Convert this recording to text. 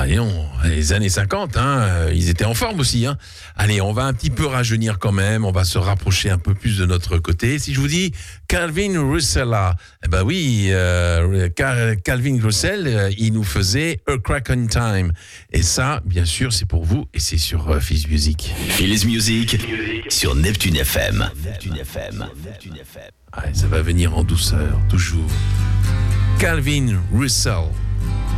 et non, les années 50, ils étaient en forme aussi. Allez, on va un petit peu rajeunir quand même, on va se rapprocher un peu plus de notre côté. Si je vous dis Calvin Russell, oui, Calvin Russell, il nous faisait A Crack on Time. Et ça, bien sûr, c'est pour vous et c'est sur Fizz Music. Fizz Music sur Neptune FM. Ça va venir en douceur, toujours. Calvin Russell.